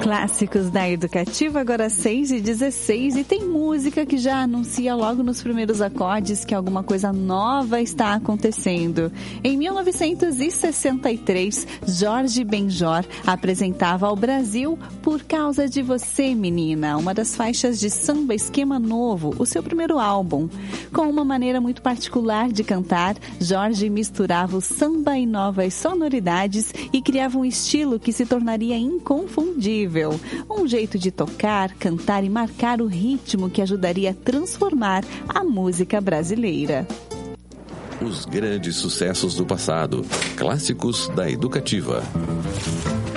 Clássicos da Educativa, agora 6h16, e tem música que já anuncia logo nos primeiros acordes que alguma coisa nova está acontecendo. Em 1963, Jorge Benjor apresentava ao Brasil Por Causa de Você, Menina, uma das faixas de Samba Esquema Novo, o seu primeiro álbum. Com uma maneira muito particular de cantar, Jorge misturava o samba e novas sonoridades e criava um estilo que se tornaria inconfundível. Um jeito de tocar, cantar e marcar o ritmo que ajudaria a transformar a música brasileira. Os grandes sucessos do passado. Clássicos da Educativa.